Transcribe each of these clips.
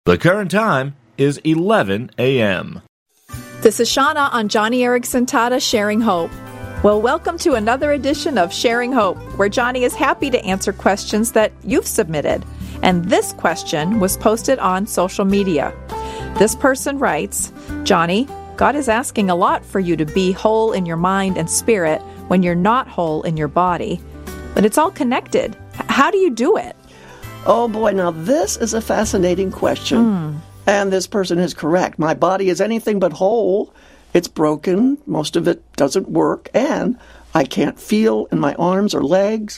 The current time is 11 a.m. This is Shauna on Johnny Erickson Tata Sharing Hope. Well, welcome to another edition of Sharing Hope, where Johnny is happy to answer questions that you've submitted. And this question was posted on social media. This person writes, Johnny, God is asking a lot for you to be whole in your mind and spirit when you're not whole in your body. But it's all connected. How do you do it? Oh boy, now this is a fascinating question. And this person is correct. My body is anything but whole. It's broken. Most of it doesn't work. And I can't feel in my arms or legs.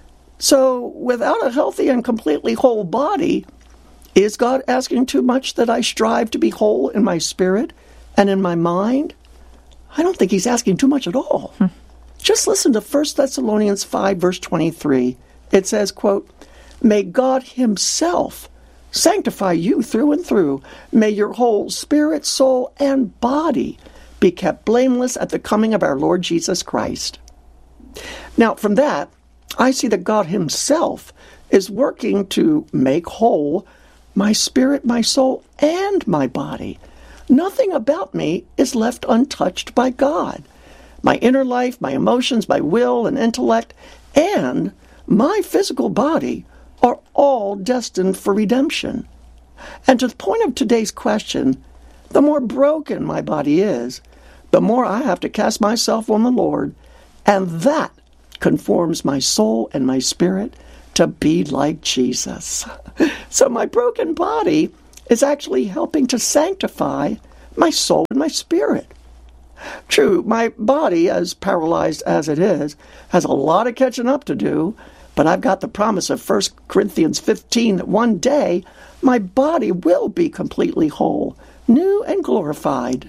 So without a healthy and completely whole body, is God asking too much that I strive to be whole in my spirit and in my mind? I don't think he's asking too much at all. Just listen to 1 Thessalonians 5, verse 23. It says, quote, "May God himself sanctify you through and through. May your whole spirit, soul, and body be kept blameless at the coming of our Lord Jesus Christ." Now, from that, I see that God himself is working to make whole my spirit, my soul, and my body. Nothing about me is left untouched by God. My inner life, my emotions, my will and intellect, and my physical body are all destined for redemption. And to the point of today's question, the more broken my body is, the more I have to cast myself on the Lord, and that conforms my soul and my spirit to be like Jesus. So my broken body is actually helping to sanctify my soul and my spirit. True, my body, as paralyzed as it is, has a lot of catching up to do, but I've got the promise of 1 Corinthians 15 that one day my body will be completely whole, new and glorified.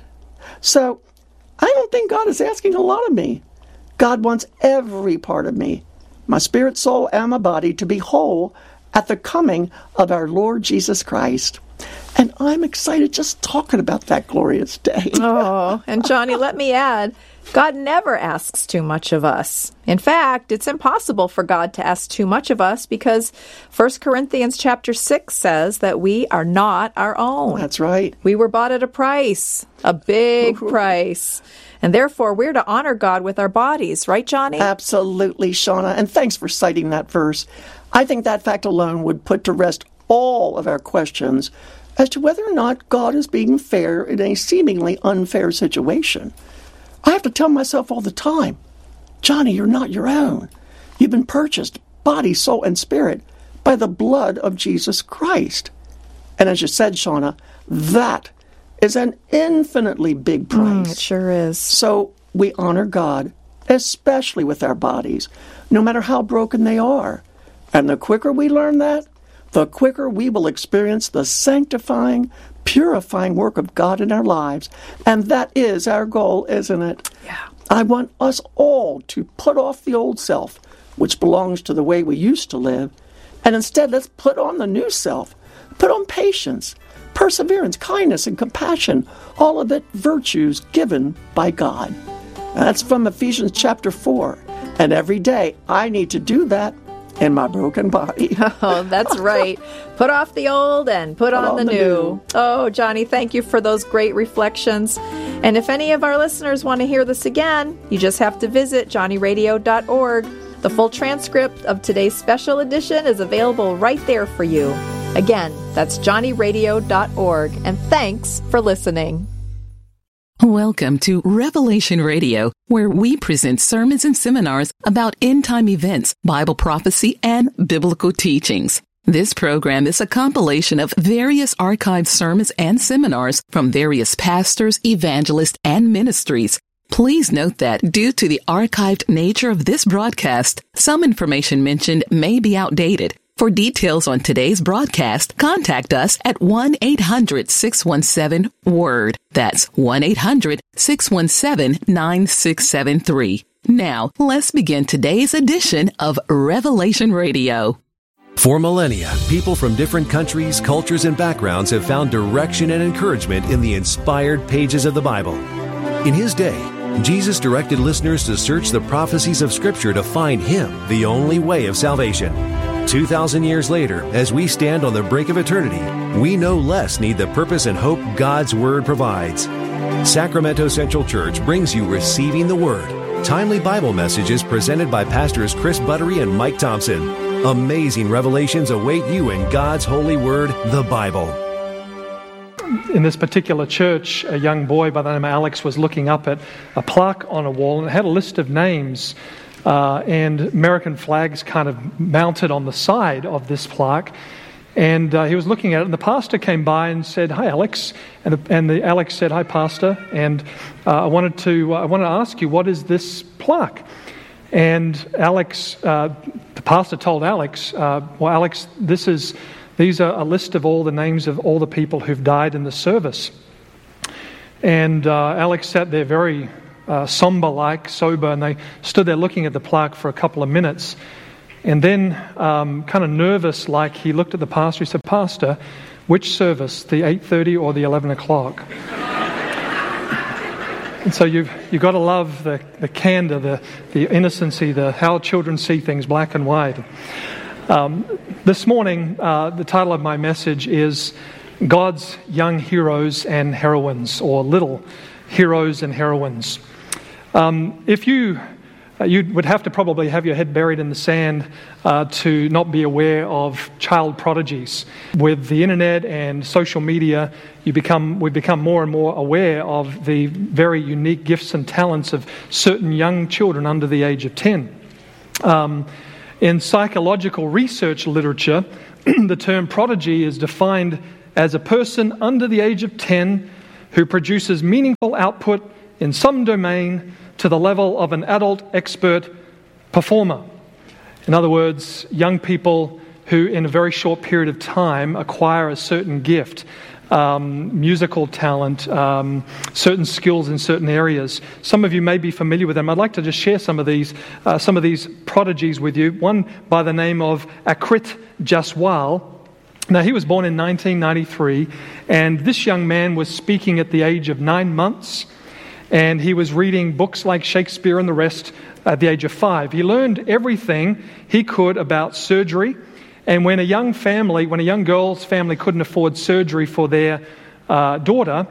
So I don't think God is asking a lot of me. God wants every part of me, my spirit, soul, and my body, to be whole at the coming of our Lord Jesus Christ. And I'm excited just talking about that glorious day. Oh, and Johnny, let me add, God never asks too much of us. In fact, it's impossible for God to ask too much of us because 1 Corinthians chapter 6 says that we are not our own. That's right. We were bought at a price, a big price. And therefore, we're to honor God with our bodies. Right, Johnny? Absolutely, Shauna. And thanks for citing that verse. I think that fact alone would put to rest all of our questions as to whether or not God is being fair in a seemingly unfair situation. I have to tell myself all the time, Johnny, you're not your own. You've been purchased, body, soul, and spirit, by the blood of Jesus Christ. And as you said, Shauna, that is an infinitely big price. It sure is. So we honor God, especially with our bodies, no matter how broken they are. And the quicker we learn that, the quicker we will experience the sanctifying, purifying work of God in our lives. And that is our goal, isn't it? Yeah. I want us all to put off the old self, which belongs to the way we used to live, and instead let's put on the new self. Put on patience, perseverance, kindness, and compassion, all of it virtues given by God. And that's from Ephesians chapter 4. And every day I need to do that in my broken body. Oh, that's right. Put off the old and put on the new. Oh, Johnny, thank you for those great reflections. And if any of our listeners want to hear this again, you just have to visit johnnyradio.org. The full transcript of today's special edition is available right there for you. Again, that's johnnyradio.org. And thanks for listening. Welcome to Revelation Radio, where we present sermons and seminars about end-time events, Bible prophecy, and biblical teachings. This program is a compilation of various archived sermons and seminars from various pastors, evangelists, and ministries. Please note that due to the archived nature of this broadcast, some information mentioned may be outdated. For details on today's broadcast, contact us at 1-800-617-WORD. That's 1-800-617-9673. Now, let's begin today's edition of Revelation Radio. For millennia, people from different countries, cultures, and backgrounds have found direction and encouragement in the inspired pages of the Bible. In his day, Jesus directed listeners to search the prophecies of Scripture to find Him, the only way of salvation. 2,000 years later, as we stand on the brink of eternity, we no less need the purpose and hope God's Word provides. Sacramento Central Church brings you Receiving the Word, timely Bible messages presented by Pastors Chris Buttery and Mike Thompson. Amazing revelations await you in God's holy Word, the Bible. In this particular church, a young boy by the name of Alex was looking up at a plaque on a wall, and it had a list of names and American flags kind of mounted on the side of this plaque. And he was looking at it, and the pastor came by and said, "Hi, Alex." And Alex said, "Hi, Pastor. And I wanted to ask you, what is this plaque?" And Alex, the pastor told Alex, "Well, Alex, these are a list of all the names of all the people who've died in the service." And Alex sat there very sober, and they stood there looking at the plaque for a couple of minutes. And then, kind of nervous, like, he looked at the pastor. He said, "Pastor, which service, the 8:30 or the 11 o'clock?" And so you've got to love the candor, the innocency, how children see things, black and white. This morning, the title of my message is God's Young Heroes and Heroines, or Little Heroes and Heroines. If you would have to probably have your head buried in the sand to not be aware of child prodigies. With the internet and social media, we've become more and more aware of the very unique gifts and talents of certain young children under the age of 10. In psychological research literature, the term prodigy is defined as a person under the age of 10 who produces meaningful output in some domain to the level of an adult expert performer. In other words, young people who in a very short period of time acquire a certain gift, musical talent, certain skills in certain areas. Some of you may be familiar with them. I'd like to just share some of these prodigies with you. One by the name of Akrit Jaswal. Now, he was born in 1993, and this young man was speaking at the age of 9 months, and he was reading books like Shakespeare and the rest at the age of 5. He learned everything he could about surgery. And when a young girl's family couldn't afford surgery for their daughter,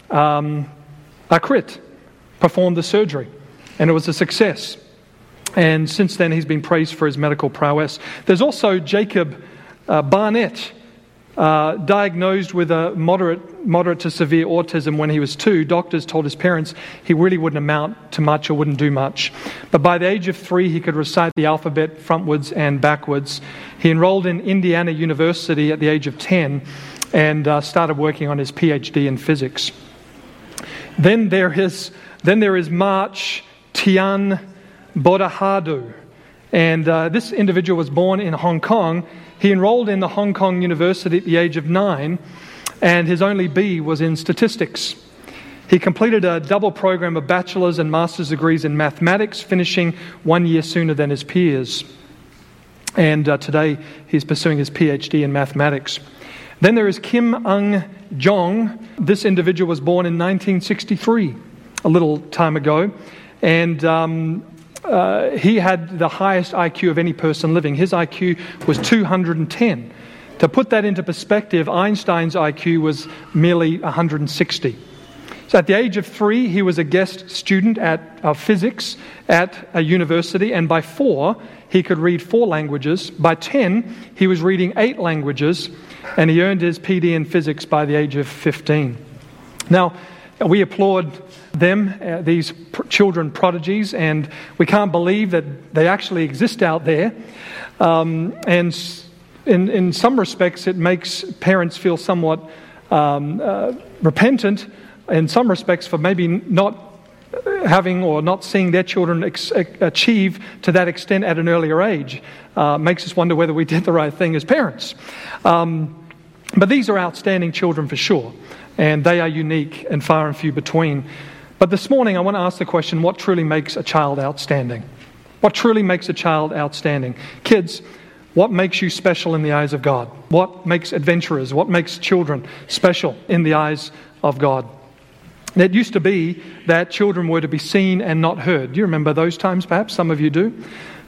Akrit performed the surgery, and it was a success. And since then, he's been praised for his medical prowess. There's also Jacob Barnett, diagnosed with a moderate to severe autism when he was 2. Doctors told his parents he really wouldn't amount to much or wouldn't do much. But by the age of 3, he could recite the alphabet frontwards and backwards. He enrolled in Indiana University at the age of 10 and started working on his PhD in physics. Then there is March Tian Bodahadu. And this individual was born in Hong Kong. He enrolled in the Hong Kong University at the age of 9, and his only B was in statistics. He completed a double program of bachelor's and master's degrees in mathematics, finishing 1 year sooner than his peers. And today he's pursuing his PhD in mathematics. Then there is Kim Ung Jong. This individual was born in 1963, a little time ago, and he had the highest IQ of any person living. His IQ was 210. To put that into perspective, Einstein's IQ was merely 160. So at the age of 3, he was a guest student of physics at a university, and by 4, he could read 4 languages. By 10, he was reading 8 languages, and he earned his PD in physics by the age of 15. Now, we applaud them, these children prodigies, and we can't believe that they actually exist out there. And in some respects, it makes parents feel somewhat repentant in some respects for maybe not having or not seeing their children achieve to that extent at an earlier age. Makes us wonder whether we did the right thing as parents. But these are outstanding children for sure, and they are unique and far and few between. But this morning I want to ask the question, what truly makes a child outstanding? What truly makes a child outstanding? Kids, what makes you special in the eyes of God? What makes adventurers, what makes children special in the eyes of God? It used to be that children were to be seen and not heard. Do you remember those times perhaps? Some of you do.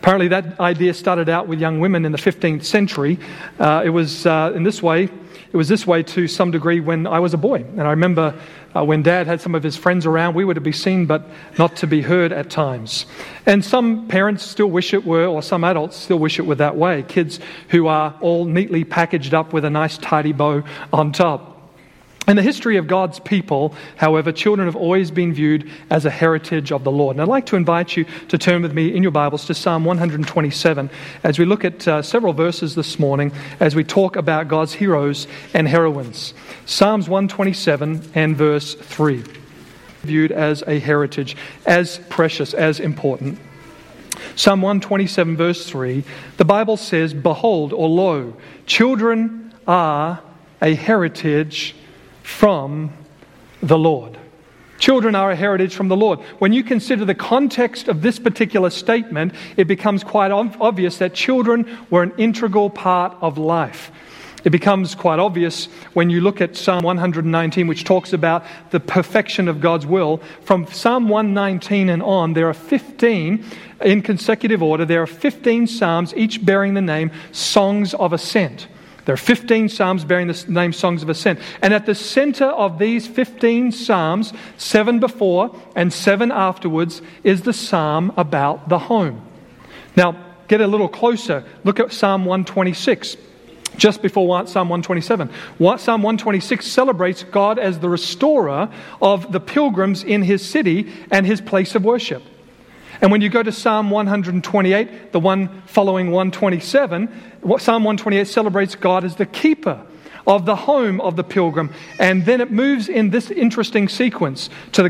Apparently that idea started out with young women in the 15th century. It was this way to some degree when I was a boy. And I remember when Dad had some of his friends around, we were to be seen but not to be heard at times. And some parents still wish it were, or some adults still wish it were that way. Kids who are all neatly packaged up with a nice tidy bow on top. In the history of God's people, however, children have always been viewed as a heritage of the Lord. And I'd like to invite you to turn with me in your Bibles to Psalm 127 as we look at several verses this morning as we talk about God's heroes and heroines. Psalms 127 and verse 3. Viewed as a heritage, as precious, as important. Psalm 127 verse 3, the Bible says, "Behold, or lo, children are a heritage from the Lord." Children are a heritage from the Lord. When you consider the context of this particular statement, it becomes quite obvious that children were an integral part of life. It becomes quite obvious when you look at Psalm 119, which talks about the perfection of God's will. From Psalm 119 and on, there are 15, in consecutive order, there are 15 psalms, each bearing the name Songs of Ascent. There are 15 psalms bearing the name Songs of Ascent. And at the center of these 15 psalms, 7 before and 7 afterwards, is the psalm about the home. Now, get a little closer. Look at Psalm 126, just before Psalm 127. Psalm 126 celebrates God as the restorer of the pilgrims in his city and his place of worship. And when you go to Psalm 128, the one following 127, Psalm 128 celebrates God as the keeper of the home of the pilgrim. And then it moves in this interesting sequence to the